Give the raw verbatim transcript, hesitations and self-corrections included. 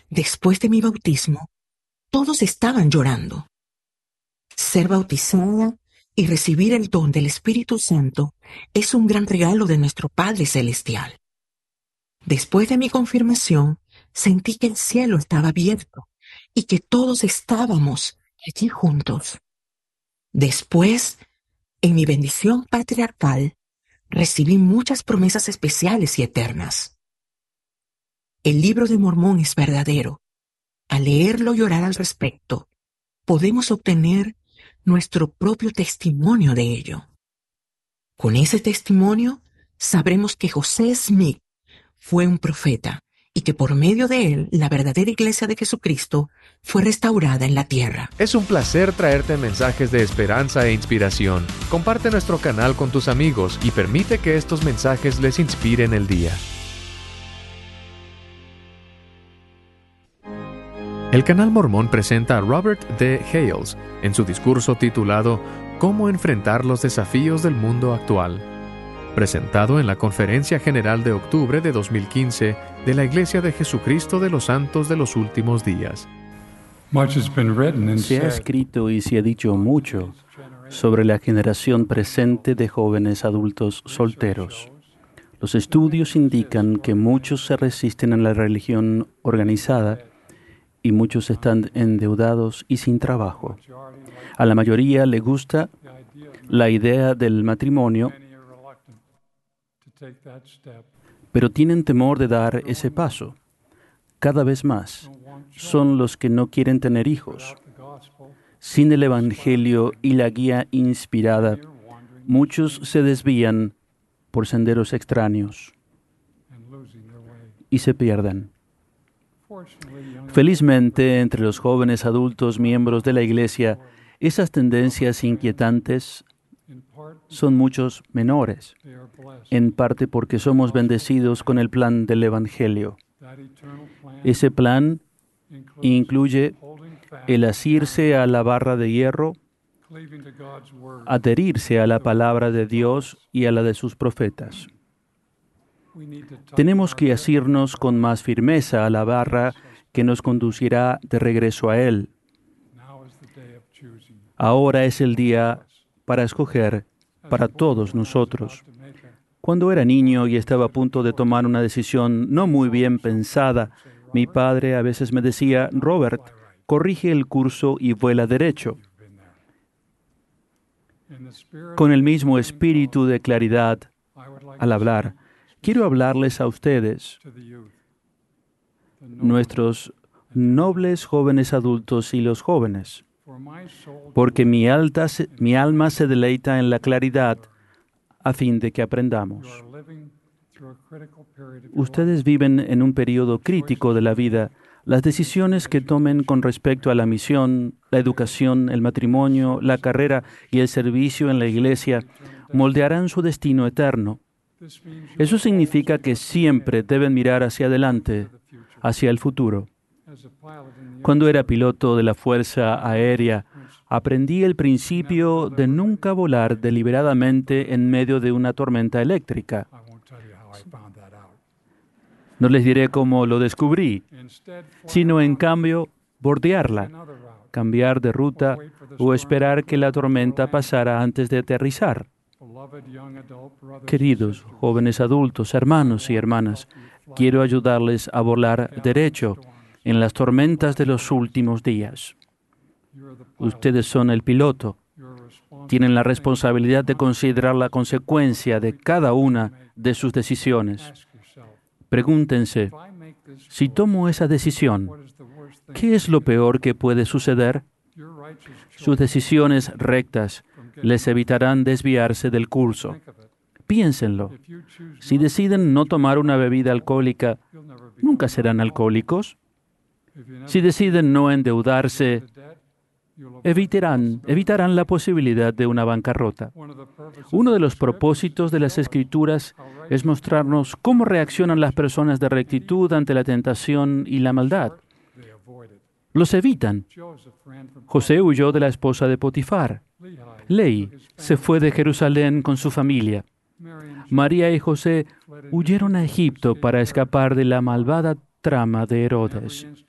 Después de mi bautismo, todos estaban llorando. Ser bautizada y recibir el don del Espíritu Santo es un gran regalo de nuestro Padre Celestial. Después de mi confirmación, sentí que el cielo estaba abierto y que todos estábamos allí juntos. Después, en mi bendición patriarcal, recibí muchas promesas especiales y eternas. El libro de Mormón es verdadero. Al leerlo y orar al respecto, podemos obtener nuestro propio testimonio de ello. Con ese testimonio, sabremos que José Smith fue un profeta y que por medio de él la verdadera iglesia de Jesucristo fue restaurada en la tierra. Es un placer traerte mensajes de esperanza e inspiración. Comparte nuestro canal con tus amigos y permite que estos mensajes les inspiren el día. El canal Mormón presenta a Robert D. Hales en su discurso titulado «Cómo enfrentar los desafíos del mundo actual», presentado en la Conferencia General de octubre de dos mil quince de la Iglesia de Jesucristo de los Santos de los Últimos Días. Se ha escrito y se ha dicho mucho sobre la generación presente de jóvenes adultos solteros. Los estudios indican que muchos se resisten a la religión organizada y muchos están endeudados y sin trabajo. A la mayoría le gusta la idea del matrimonio, pero tienen temor de dar ese paso. Cada vez más son los que no quieren tener hijos. Sin el Evangelio y la guía inspirada, muchos se desvían por senderos extraños y se pierden. Felizmente, entre los jóvenes adultos miembros de la Iglesia, esas tendencias inquietantes son muchos menores, en parte porque somos bendecidos con el plan del Evangelio. Ese plan incluye el asirse a la barra de hierro, adherirse a la palabra de Dios y a la de sus profetas. Tenemos que asirnos con más firmeza a la barra que nos conducirá de regreso a Él. Ahora es el día para escoger para todos nosotros. Cuando era niño y estaba a punto de tomar una decisión no muy bien pensada, mi padre a veces me decía: Robert, corrige el curso y vuela derecho. Con el mismo espíritu de claridad al hablar, quiero hablarles a ustedes, nuestros nobles jóvenes adultos y los jóvenes, porque mi, alta, mi alma se deleita en la claridad a fin de que aprendamos. Ustedes viven en un periodo crítico de la vida. Las decisiones que tomen con respecto a la misión, la educación, el matrimonio, la carrera y el servicio en la iglesia moldearán su destino eterno. Eso significa que siempre deben mirar hacia adelante, hacia el futuro. Cuando era piloto de la Fuerza Aérea, aprendí el principio de nunca volar deliberadamente en medio de una tormenta eléctrica. No les diré cómo lo descubrí, sino en cambio bordearla, cambiar de ruta o esperar que la tormenta pasara antes de aterrizar. Queridos jóvenes adultos, hermanos y hermanas, quiero ayudarles a volar derecho en las tormentas de los últimos días. Ustedes son el piloto. Tienen la responsabilidad de considerar la consecuencia de cada una de sus decisiones. Pregúntense, si tomo esa decisión, ¿qué es lo peor que puede suceder? Sus decisiones rectas les evitarán desviarse del curso. Piénsenlo. Si deciden no tomar una bebida alcohólica, ¿nunca serán alcohólicos? Si deciden no endeudarse, evitarán, evitarán la posibilidad de una bancarrota. Uno de los propósitos de las Escrituras es mostrarnos cómo reaccionan las personas de rectitud ante la tentación y la maldad. Los evitan. José huyó de la esposa de Potifar. Lehi se fue de Jerusalén con su familia. María y José huyeron a Egipto para escapar de la malvada trama de Herodes.